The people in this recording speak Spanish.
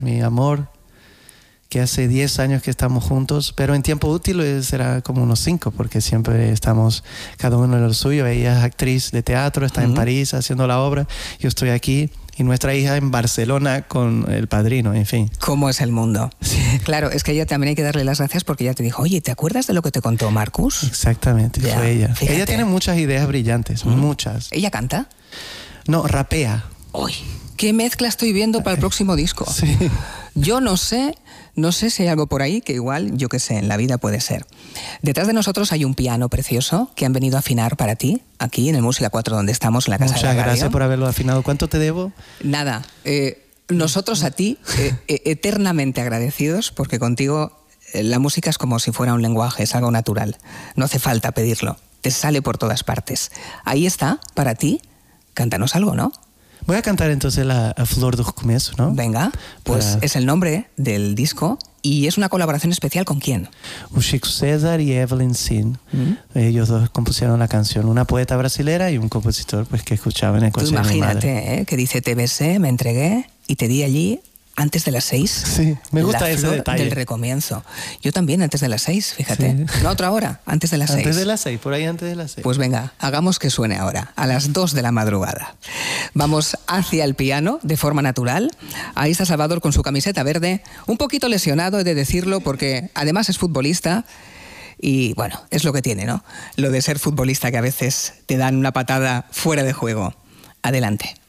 mi amor, que hace 10 años que estamos juntos, pero en tiempo útil será como unos 5, porque siempre estamos cada uno en lo suyo. Ella es actriz de teatro, está en París haciendo la obra, yo estoy aquí, y nuestra hija en Barcelona con El Padrino, en fin. ¿Cómo es el mundo? Sí. Claro, es que a ella también hay que darle las gracias porque ella te dijo, oye, ¿te acuerdas de lo que te contó Marcus? Exactamente, ya, fue ella. Fíjate. Ella tiene muchas ideas brillantes, muchas. ¿Ella canta? No, rapea. ¡Uy! ¿Qué mezcla estoy viendo para el próximo disco? Sí. Yo no sé si hay algo por ahí que igual, yo qué sé, en la vida puede ser. Detrás de nosotros hay un piano precioso que han venido a afinar para ti, aquí en el Música 4, donde estamos, en la Casa de la Radio. Muchas gracias por haberlo afinado. ¿Cuánto te debo? Nada. Nosotros a ti, eternamente agradecidos, porque contigo la música es como si fuera un lenguaje, es algo natural. No hace falta pedirlo, te sale por todas partes. Ahí está, para ti. Cántanos algo, ¿no? Voy a cantar entonces A Flor do Começo, ¿no? Venga, pues es el nombre del disco y es una colaboración especial ¿con quién? Chico César y Evelyn Sin. Ellos dos compusieron la canción, una poeta brasilera y un compositor pues que escuchaba en el coche de mi madre. Imagínate, que dice, te besé, me entregué y te di allí antes de las 6. Sí, me gusta ese detalle. Del recomienzo. Yo también antes de las 6, fíjate. Sí. No otra hora, antes de las 6. Antes de las 6, por ahí antes de las 6. Pues venga, hagamos que suene ahora, a las 2 de la madrugada. Vamos hacia el piano de forma natural. Ahí está Salvador con su camiseta verde, un poquito lesionado, he de decirlo, porque además es futbolista. Y bueno, es lo que tiene, ¿no? Lo de ser futbolista, que a veces te dan una patada fuera de juego. Adelante.